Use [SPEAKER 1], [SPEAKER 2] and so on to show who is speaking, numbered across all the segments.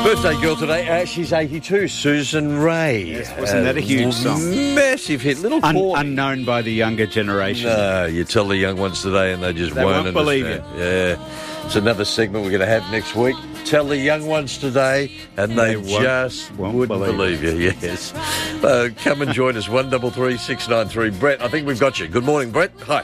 [SPEAKER 1] Birthday girl today, she's 82, Susan Ray.
[SPEAKER 2] Yes, wasn't that a huge song?
[SPEAKER 1] Massive hit, little Paul.
[SPEAKER 2] Unknown by the younger generation.
[SPEAKER 1] No, you tell the young ones today and they just won't
[SPEAKER 2] believe
[SPEAKER 1] it. Yeah, it's another segment we're going to have next week. Tell the young ones today and they just wouldn't believe you. Yes. Come and join us, 133 693. Brett, I think we've got you. Good morning, Brett. Hi.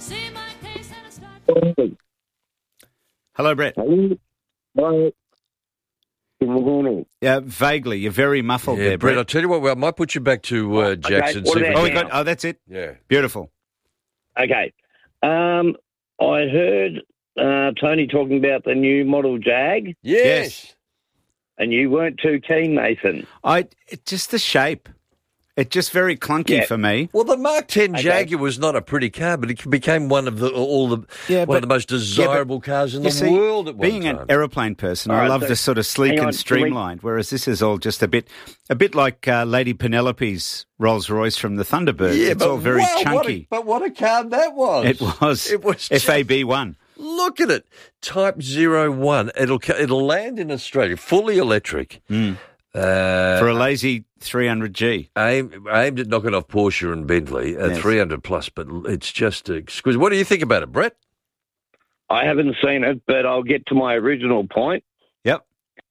[SPEAKER 2] Hello, Brett.
[SPEAKER 3] Hello. Good morning.
[SPEAKER 2] Yeah, vaguely. You're very muffled there, Brett.
[SPEAKER 1] I'll tell you what, I might put you back to Jackson.
[SPEAKER 2] Okay. That's it?
[SPEAKER 1] Yeah.
[SPEAKER 2] Beautiful.
[SPEAKER 3] Okay. I heard Tony talking about the new model Jag.
[SPEAKER 1] Yes.
[SPEAKER 3] And you weren't too keen, Nathan.
[SPEAKER 2] Just the shape. It's just very clunky for me.
[SPEAKER 1] Well, the Mark 10 Jaguar was not a pretty car, but it became one of the most desirable cars in the world at one time.
[SPEAKER 2] Being an aeroplane person, I love the sort of sleek and streamlined, whereas this is all just a bit like Lady Penelope's Rolls-Royce from the Thunderbird.
[SPEAKER 1] Yeah,
[SPEAKER 2] it's all very chunky.
[SPEAKER 1] What a car that was.
[SPEAKER 2] It was FAB1.
[SPEAKER 1] Look at it. Type 01. It'll land in Australia, fully electric.
[SPEAKER 2] For a lazy 300G.
[SPEAKER 1] Aimed at knocking off Porsche and Bentley, 300 plus, but it's just exquisite. What do you think about it, Brett?
[SPEAKER 3] I haven't seen it, but I'll get to my original point.
[SPEAKER 2] Yep.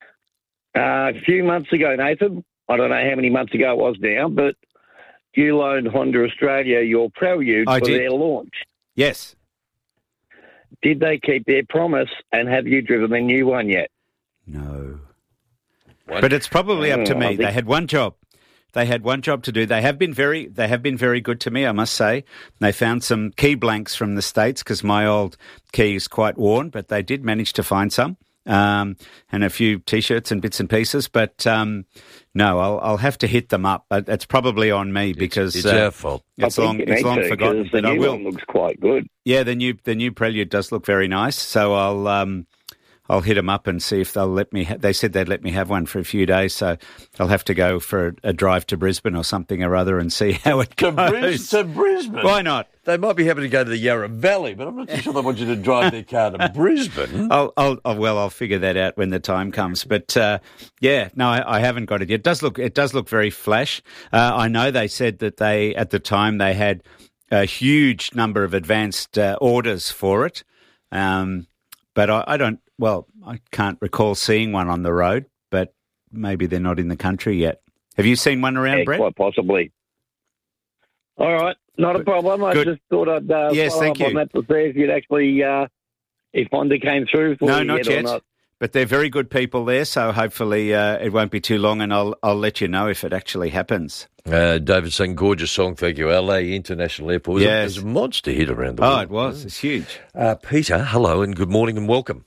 [SPEAKER 3] A few months ago, Nathan, I don't know how many months ago it was now, but you loaned Honda Australia your Prelude for their launch.
[SPEAKER 2] Yes.
[SPEAKER 3] Did they keep their promise, and have you driven the new one yet?
[SPEAKER 2] No. But it's probably up to me. They had one job. They had one job to do. They have been very good to me, I must say. They found some key blanks from the States because my old key is quite worn, but they did manage to find some and a few T-shirts and bits and pieces. But no, I'll have to hit them up. But it's probably on me because
[SPEAKER 1] it's our fault.
[SPEAKER 2] It's long forgotten.
[SPEAKER 3] The new one looks quite good.
[SPEAKER 2] Yeah, the new Prelude does look very nice. So I'll hit them up and see if they'll let me. They said they'd let me have one for a few days, so I'll have to go for a drive to Brisbane or something or other and see how it goes.
[SPEAKER 1] To Brisbane?
[SPEAKER 2] Why not?
[SPEAKER 1] They might be happy to go to the Yarra Valley, but I'm not too sure they want you to drive their car to Brisbane.
[SPEAKER 2] I'll figure that out when the time comes. But I haven't got it yet. It does look very flash. I know they said that at the time they had a huge number of advanced orders for it, but I don't. Well, I can't recall seeing one on the road, but maybe they're not in the country yet. Have you seen one around, Brett?
[SPEAKER 3] Quite possibly. All right, not a problem. I just thought I'd follow up on that to see if you'd actually, if Honda came through for you
[SPEAKER 2] not yet.
[SPEAKER 3] Or not.
[SPEAKER 2] But they're very good people there, so hopefully it won't be too long, and I'll let you know if it actually happens.
[SPEAKER 1] David saying, gorgeous song, thank you. LA International Airport. It was a monster hit around the world.
[SPEAKER 2] Oh, it was. It's huge.
[SPEAKER 1] Peter, hello and good morning and welcome.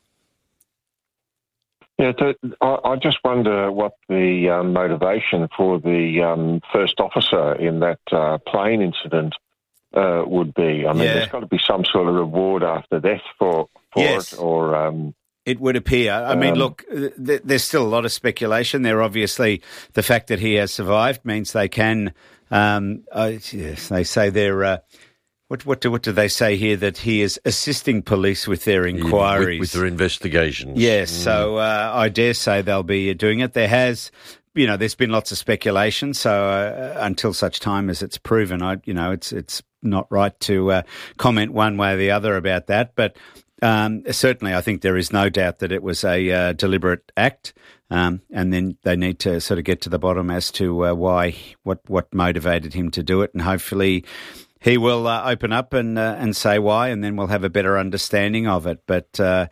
[SPEAKER 4] Yeah, I just wonder what the motivation for the first officer in that plane incident would be. I mean, there's got to be some sort of reward after death for it, or...
[SPEAKER 2] It would appear. I mean, look, there's still a lot of speculation there. Obviously, the fact that he has survived means they can... they say they're... What do they say here? That he is assisting police with their inquiries.
[SPEAKER 1] With their investigations.
[SPEAKER 2] Yes, so I dare say they'll be doing it. There's been lots of speculation, so until such time as it's proven, it's not right to comment one way or the other about that. But certainly I think there is no doubt that it was a deliberate act, and then they need to sort of get to the bottom as to what motivated him to do it, and hopefully he will open up and say why, and then we'll have a better understanding of it. But,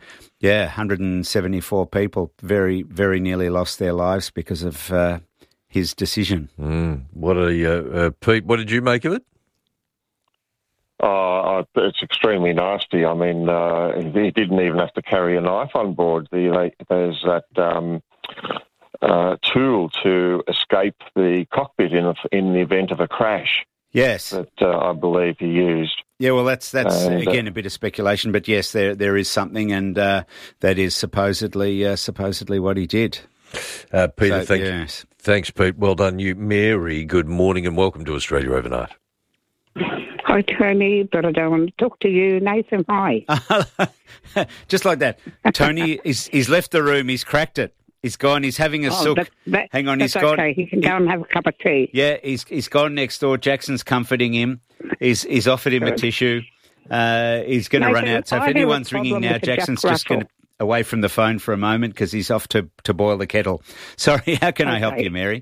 [SPEAKER 2] 174 people very, very nearly lost their lives because of his decision.
[SPEAKER 1] Pete, what did you make of it?
[SPEAKER 4] It's extremely nasty. I mean, he didn't even have to carry a knife on board. There's that tool to escape the cockpit in the event of a crash.
[SPEAKER 2] Yes,
[SPEAKER 4] that I believe he used.
[SPEAKER 2] Yeah, well, that's again a bit of speculation, but yes, there is something, and that is supposedly what he did.
[SPEAKER 1] Peter, thanks, Pete. Well done, you. Mary, good morning and welcome to Australia Overnight.
[SPEAKER 5] Hi, Tony, but I don't want to talk to you. Nathan, hi.
[SPEAKER 2] Just like that. Tony, he's left the room. He's cracked it. He's gone. He's having a sook. Hang on,
[SPEAKER 5] he's gone. Okay. He can go and have a cup of tea.
[SPEAKER 2] Yeah, he's gone next door. Jackson's comforting him. He's offered him a tissue. He's going to run out. So if anyone's ringing now, Jackson's just going to away from the phone for a moment because he's off to boil the kettle. Sorry, how can I help you, Mary?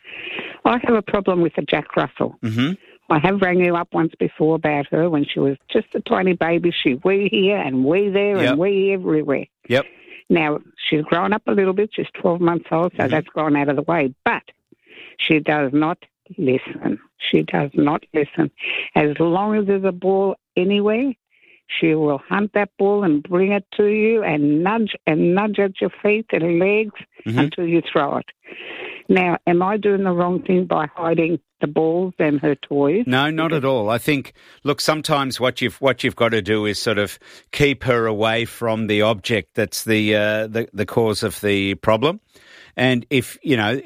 [SPEAKER 5] I have a problem with the Jack Russell.
[SPEAKER 2] Mm-hmm.
[SPEAKER 5] I have rang you up once before about her when she was just a tiny baby. She wee here and wee there and wee everywhere.
[SPEAKER 2] Yep.
[SPEAKER 5] Now, she's grown up a little bit. She's 12 months old, so that's gone out of the way. But she does not listen. She does not listen. As long as there's a ball anywhere, she will hunt that ball and bring it to you and nudge at your feet and legs until you throw it. Now, am I doing the wrong thing by hiding the balls and her toys?
[SPEAKER 2] No, not at all. I think, look, sometimes what you've got to do is sort of keep her away from the object that's the cause of the problem. And if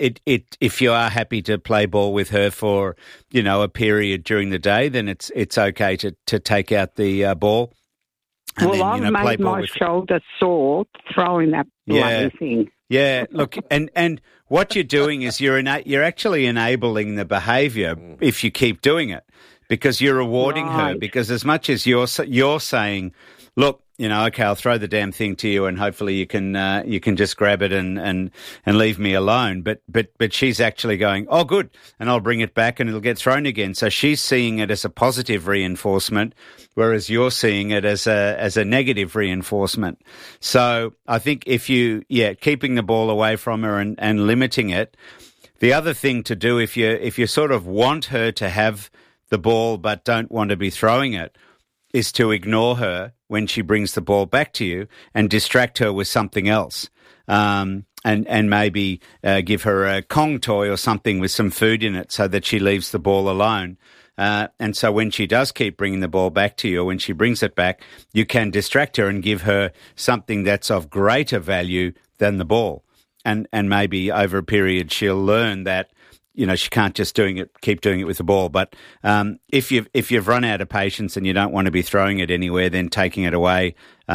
[SPEAKER 2] if you are happy to play ball with her for a period during the day, then it's okay to take out the ball. And
[SPEAKER 5] well,
[SPEAKER 2] then,
[SPEAKER 5] I've made my shoulder sore throwing that bloody thing.
[SPEAKER 2] Yeah, look, and what you're doing is you're actually enabling the behaviour if you keep doing it, because you're rewarding her. Because as much as you're saying, look, okay, I'll throw the damn thing to you, and hopefully you can just grab it and leave me alone. But she's actually going, oh, good, and I'll bring it back and it'll get thrown again. So she's seeing it as a positive reinforcement, whereas you're seeing it as a negative reinforcement. So I think if keeping the ball away from her and limiting it. The other thing to do if you sort of want her to have the ball but don't want to be throwing it, is to ignore her when she brings the ball back to you and distract her with something else. And maybe give her a Kong toy or something with some food in it so that she leaves the ball alone. And so when she does keep bringing the ball back to you, or when she brings it back, you can distract her and give her something that's of greater value than the ball. And maybe over a period she'll learn that she can't just keep doing it with the ball. But if you've run out of patience and you don't want to be throwing it anywhere, then taking it away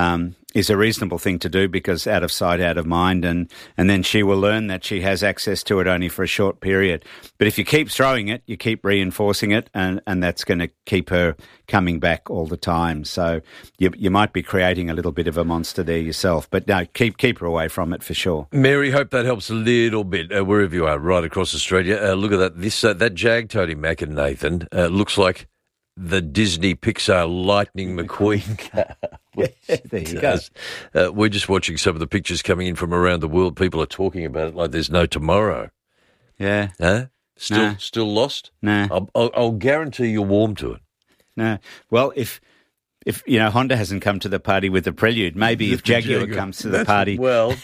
[SPEAKER 2] is a reasonable thing to do, because out of sight, out of mind, and then she will learn that she has access to it only for a short period. But if you keep throwing it, you keep reinforcing it, and that's going to keep her coming back all the time. So you might be creating a little bit of a monster there yourself. But no, keep her away from it for sure.
[SPEAKER 1] Mary, hope that helps a little bit wherever you are, right across Australia. Look at that. That Jag, Tony Mack and Nathan, looks like the Disney Pixar Lightning McQueen car.
[SPEAKER 2] There you go.
[SPEAKER 1] We're just watching some of the pictures coming in from around the world. People are talking about it like there's no tomorrow.
[SPEAKER 2] Yeah.
[SPEAKER 1] Huh? Still lost?
[SPEAKER 2] No.
[SPEAKER 1] I'll guarantee you're warm to it.
[SPEAKER 2] No. Well, if Honda hasn't come to the party with the Prelude, maybe if Jaguar comes to the party,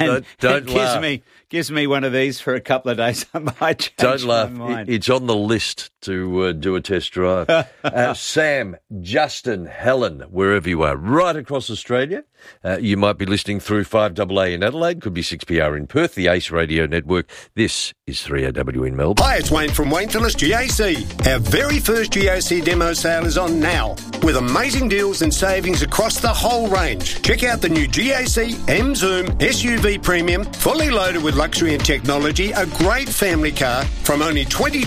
[SPEAKER 2] and gives me one of these for a couple of days, I might change
[SPEAKER 1] Don't laugh.
[SPEAKER 2] my mind.
[SPEAKER 1] It's on the list to do a test drive. Sam, Justin, Helen, wherever you are, right across Australia. You might be listening through 5AA in Adelaide, could be 6PR in Perth, the Ace Radio Network. This is 3AW in Melbourne.
[SPEAKER 6] Hi, it's Wayne from Wayne Phillips GAC. Our very first GAC demo sale is on now, with amazing deals and savings across the whole range. Check out the new GAC M-Zoom SUV Premium, fully loaded with luxury and technology, a great family car from only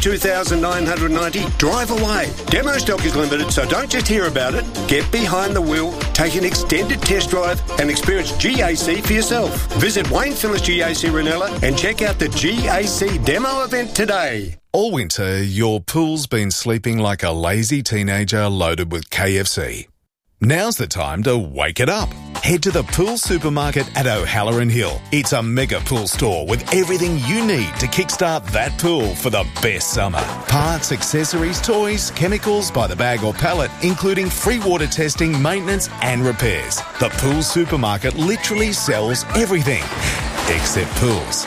[SPEAKER 6] $22,990. Drive away. Demo stock is limited, so don't just hear about it. Get behind the wheel, take an extended test drive and experience GAC for yourself. Visit Wayne Phillips GAC Ranella and check out the GAC demo event today.
[SPEAKER 7] All winter, your pool's been sleeping like a lazy teenager loaded with KFC. Now's the time to wake it up. Head to the Pool Supermarket at O'Halloran Hill. It's a mega pool store with everything you need to kickstart that pool for the best summer. Parts, accessories, toys, chemicals by the bag or pallet, including free water testing, maintenance and repairs. The Pool Supermarket literally sells everything, except pools.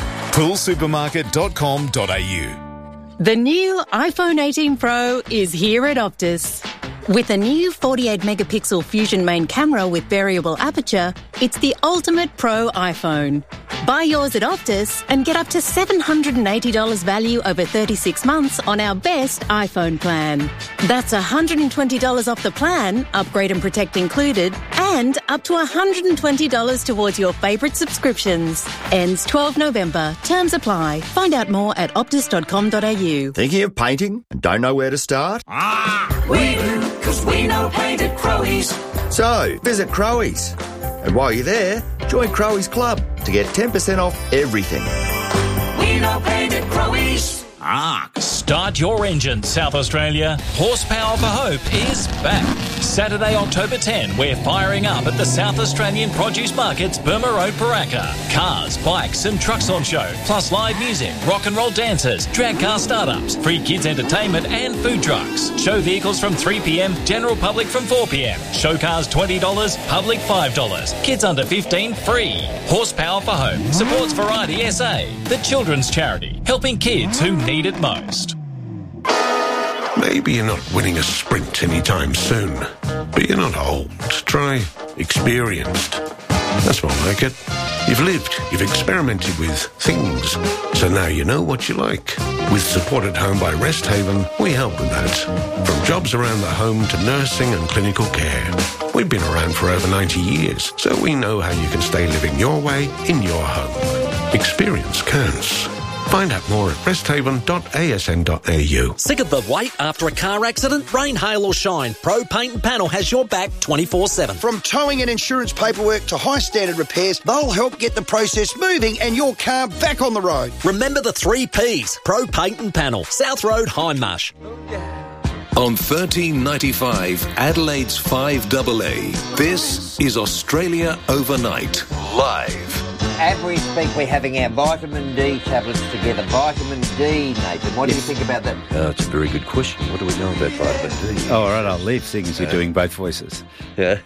[SPEAKER 7] poolsupermarket.com.au.
[SPEAKER 8] The new iPhone 18 Pro is here at Optus. With a new 48-megapixel Fusion main camera with variable aperture, it's the ultimate pro iPhone. Buy yours at Optus and get up to $780 value over 36 months on our best iPhone plan. That's $120 off the plan, upgrade and protect included, and up to $120 towards your favourite subscriptions. Ends 12 November. Terms apply. Find out more at optus.com.au.
[SPEAKER 9] Thinking of painting and don't know where to start?
[SPEAKER 10] We do, because we know paint at Crowe's.
[SPEAKER 9] So, visit Crowe's. And while you're there, join Crowe's Club to get 10% off everything.
[SPEAKER 10] We know paint at Crowe's.
[SPEAKER 11] Start your engine, South Australia. Horsepower for Hope is back. Saturday, October 10, we're firing up at the South Australian Produce Markets, Burma Road, Paraka. Cars, bikes and trucks on show, plus live music, rock and roll dancers, drag car startups, free kids entertainment and food trucks. Show vehicles from 3 p.m, general public from 4 p.m. Show cars $20, public $5. Kids under 15 free. Horsepower for Hope supports Variety SA, the children's charity, helping kids who need it most.
[SPEAKER 12] Maybe you're not winning a sprint anytime soon, but you're not old. Try experienced. That's more like it. You've lived, you've experimented with things, so now you know what you like. With Support at Home by Rest Haven, we help with that. From jobs around the home to nursing and clinical care. We've been around for over 90 years, so we know how you can stay living your way in your home. Experience counts. Find out more at resthaven.asn.au.
[SPEAKER 13] Sick of the wait after a car accident? Rain, hail or shine, Pro Paint and Panel has your back 24/7.
[SPEAKER 14] From towing and insurance paperwork to high standard repairs, they'll help get the process moving and your car back on the road.
[SPEAKER 13] Remember the 3 Ps. Pro Paint and Panel, South Road, Hindmarsh.
[SPEAKER 15] On 1395 Adelaide's 5AA, this is Australia Overnight, live.
[SPEAKER 16] As we speak, we're having our vitamin D tablets together. Vitamin D, Nathan, what do you think about that?
[SPEAKER 1] It's a very good question. What do we know about vitamin D?
[SPEAKER 2] Oh, all right, I'll leave, seeing as you're doing both voices.
[SPEAKER 1] Yeah.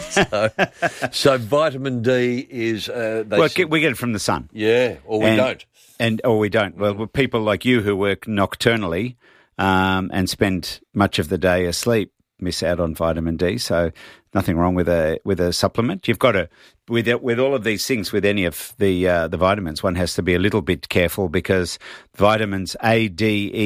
[SPEAKER 1] So vitamin D is...
[SPEAKER 2] we get it from the sun.
[SPEAKER 1] Yeah, or we don't.
[SPEAKER 2] Or we don't. Well, people like you who work nocturnally and spend much of the day asleep miss out on vitamin D, so nothing wrong with a supplement. You've got to, with all of these things, with any of the vitamins, one has to be a little bit careful because vitamins A, D, E,